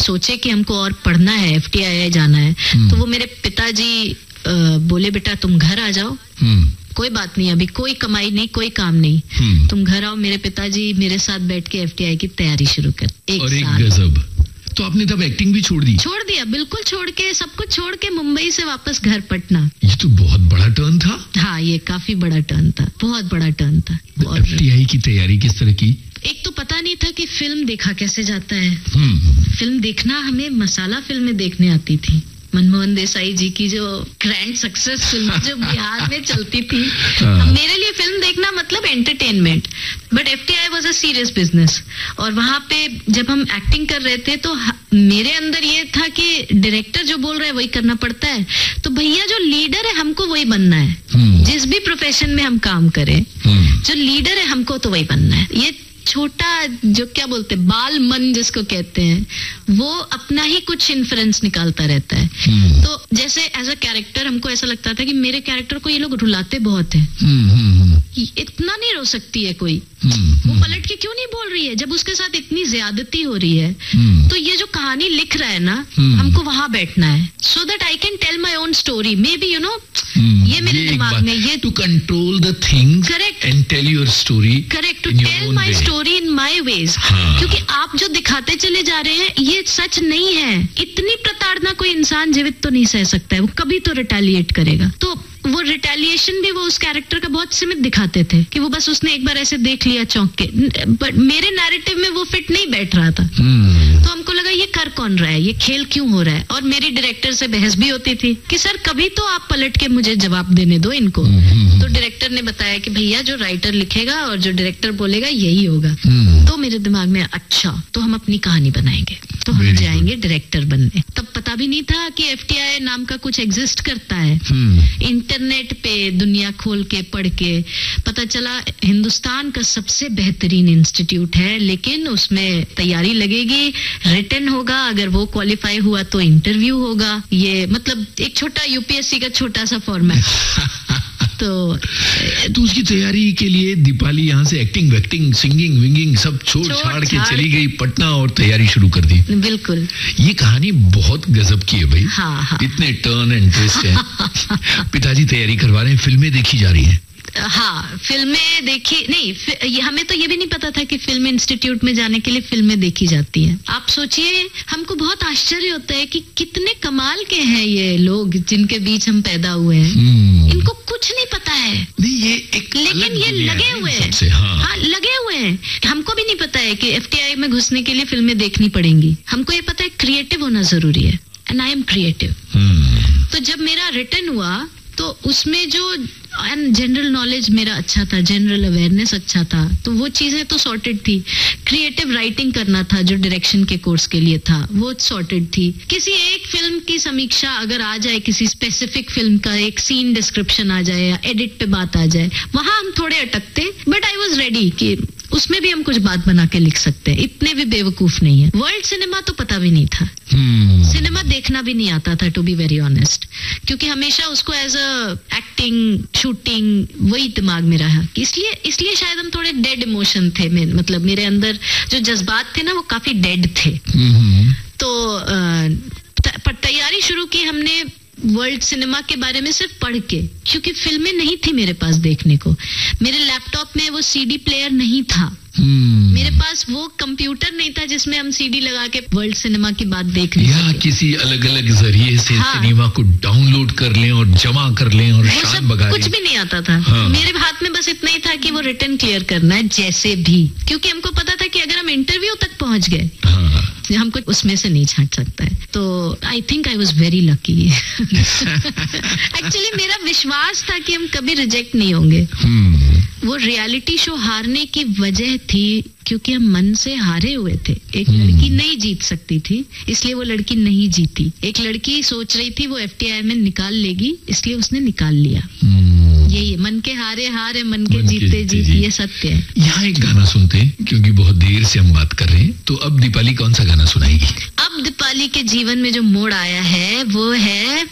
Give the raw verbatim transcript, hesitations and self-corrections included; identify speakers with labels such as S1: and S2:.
S1: सोचे कि हमको और पढ़ना है, एफ टी आई जाना है, तो वो मेरे पिताजी बोले बेटा तुम घर आ जाओ, कोई बात नहीं, अभी कोई कमाई नहीं, कोई काम नहीं, तुम घर आओ। मेरे पिताजी मेरे साथ बैठ के एफ टी आई की तैयारी शुरू कर। एक
S2: और एक
S1: साल
S2: गजब। तो आपने तब एक्टिंग भी छोड़ दी?
S1: छोड़ दिया, बिल्कुल छोड़ के, सब कुछ छोड़ के मुंबई से वापस घर पटना।
S2: ये तो बहुत बड़ा टर्न था।
S1: हाँ, ये काफी बड़ा टर्न था, बहुत बड़ा टर्न था।
S2: एफ टी आई की तैयारी किस तरह की?
S1: एक तो पता नहीं था कि फिल्म देखा कैसे जाता है। फिल्म देखना, हमें मसाला फिल्में देखने आती थी। मनमोहन देसाई जी की जो ग्रैंड सक्सेस फिल्म जो बिहार में चलती थी, मेरे लिए फिल्म देखना मतलब entertainment, but F T I was a serious business. और वहां पे जब हम एक्टिंग कर रहे थे तो मेरे अंदर ये था कि डायरेक्टर जो बोल रहा है वही करना पड़ता है, तो भैया जो लीडर है हमको वही बनना है। जिस भी प्रोफेशन में हम काम करें, जो लीडर है हमको तो वही बनना है। ये छोटा जो क्या बोलते हैं बाल मन जिसको कहते हैं, वो अपना ही कुछ इन्फ्लुएंस निकालता रहता है। तो जैसे एज अ कैरेक्टर हमको ऐसा लगता था कि मेरे कैरेक्टर को ये लोग रुलाते बहुत है, इतना नहीं रो सकती है कोई, वो पलट के क्यों नहीं बोल रही है जब उसके साथ इतनी ज्यादती हो रही है। तो ये जो कहानी लिख रहा है ना, हमको वहां बैठना है so that I can tell my own story. May be you know, ये मेरे दिमाग में ये
S2: to control the things
S1: correct
S2: and tell your story,
S1: correct, to tell my story in my veg. क्योंकि आप जो दिखाते चले जा रहे हैं ये सच नहीं है। इतनी प्रताड़ना कोई इंसान जीवित तो नहीं सह सकता है, वो कभी तो रिटेलिएट करेगा। तो वो रिटेलिएशन भी वो उस कैरेक्टर का बहुत सीमित दिखाते थे कि वो बस उसने एक बार ऐसे देख लिया चौंक के, बट मेरे नैरेटिव में वो फिट नहीं बैठ रहा था। तो हमको लगा ये कर कौन रहा है, ये खेल क्यों हो रहा है। और मेरी डायरेक्टर से बहस भी होती थी कि सर कभी तो आप पलट के मुझे जवाब देने दो इनको। तो डायरेक्टर ने बताया कि भैया जो राइटर लिखेगा और जो डायरेक्टर बोलेगा यही होगा। तो मेरे दिमाग में अच्छा, तो हम अपनी कहानी बनाएंगे, तो हम जाएंगे डायरेक्टर बनने। तब पता भी नहीं था कि एफ टी आई नाम का कुछ एग्जिस्ट करता है। इंटरनेट पे दुनिया खोल के पढ़ के पता चला हिंदुस्तान का सबसे बेहतरीन इंस्टीट्यूट है, लेकिन उसमें तैयारी लगेगी, रिटन होगा, अगर वो क्वालिफाई हुआ तो इंटरव्यू होगा। ये मतलब एक छोटा यू पी एस सी का छोटा सा फॉर्मेट। तो
S2: तो उसकी तैयारी के लिए दीपाली यहाँ से एक्टिंग वैक्टिंग सिंगिंग विंगिंग सब छोड़ छाड़ के चली गई पटना और तैयारी शुरू कर दी।
S1: बिल्कुल, ये
S2: कहानी बहुत गजब की है भाई।
S1: हाँ, हाँ।
S2: इतने टर्न एंड ट्विस्ट है। पिताजी तैयारी करवा रहे हैं, फिल्में देखी जा रही हैं।
S1: हाँ, फिल्में देखी नहीं, हमें तो ये भी नहीं पता था कि फिल्म इंस्टीट्यूट में जाने के लिए फिल्में देखी जाती हैं। आप सोचिए, हमको बहुत आश्चर्य होता है कि कितने कमाल के हैं ये लोग जिनके बीच हम पैदा हुए हैं। इनको कुछ नहीं पता है,
S2: नहीं ये एक
S1: लेकिन ये लगे हुए हैं। हाँ।, हाँ लगे हुए हैं। हमको भी नहीं पता है कि एफ टी आई में घुसने के लिए फिल्में देखनी पड़ेंगी। हमको ये पता है क्रिएटिव होना जरूरी है, एंड आई एम क्रिएटिव। तो जब मेरा रिटर्न हुआ तो उसमें जो जनरल नॉलेज मेरा अच्छा था, जनरल अवेयरनेस अच्छा था, तो वो चीजें तो सॉर्टेड थी। क्रिएटिव राइटिंग करना था जो डायरेक्शन के कोर्स के लिए था, वो सॉर्टेड थी। किसी एक फिल्म की समीक्षा अगर आ जाए, किसी स्पेसिफिक फिल्म का एक सीन डिस्क्रिप्शन आ जाए या एडिट पे बात आ जाए, वहां हम थोड़े अटकते, बट आई वाज रेडी कि उसमें भी हम कुछ बात बना के लिख सकते हैं। इतने भी बेवकूफ नहीं है। वर्ल्ड सिनेमा तो पता भी नहीं था, hmm. सिनेमा देखना भी नहीं आता था, टू बी वेरी ऑनेस्ट, क्योंकि हमेशा उसको एज अ एक्टिंग शूटिंग वही दिमाग में रहा। इसलिए इसलिए शायद हम थोड़े डेड इमोशन थे। मतलब मेरे अंदर जो जज्बात थे ना वो काफी डेड थे। hmm. तो तैयारी शुरू की हमने वर्ल्ड सिनेमा के बारे में सिर्फ पढ़ के, क्योंकि फिल्में नहीं थी मेरे पास देखने को। मेरे लैपटॉप में वो सीडी प्लेयर नहीं था। hmm. मेरे पास वो कंप्यूटर नहीं था जिसमें हम सीडी लगा के वर्ल्ड सिनेमा की बात देख लें, या
S2: किसी अलग अलग जरिए से हाँ. सिनेमा को डाउनलोड कर लें और जमा कर लें और शान बगा
S1: कुछ भी नहीं आता था। हाँ. मेरे हाथ में बस इतना ही था कि वो रिटर्न क्लियर करना है जैसे भी, क्योंकि हमको पता था कि अगर हम इंटरव्यू तक पहुंच गए हाँ. हमको उसमें से नहीं छांट सकता है। तो I think I was very lucky. Actually मेरा विश्वास था कि हम कभी रिजेक्ट नहीं होंगे। hmm. वो रियलिटी शो हारने की वजह थी क्योंकि हम मन से हारे हुए थे। एक hmm. लड़की नहीं जीत सकती थी, इसलिए वो लड़की नहीं जीती। एक लड़की सोच रही थी वो एफ टी आई में निकाल लेगी, इसलिए उसने निकाल लिया। hmm. यही मन के हारे हारे, मन के मन जीते जीत, ये सत्य है।
S2: यहाँ एक गाना सुनते हैं क्योंकि बहुत देर से हम बात कर रहे हैं। तो अब दीपाली कौन सा गाना सुनाएगी?
S1: अब दीपाली के जीवन में जो मोड़ आया है वो है